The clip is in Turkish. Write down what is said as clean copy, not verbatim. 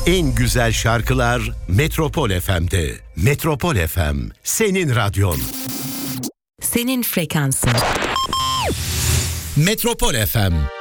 En güzel şarkılar Metropol FM'de. Metropol FM, senin radyon. Senin frekansın. Metropol FM.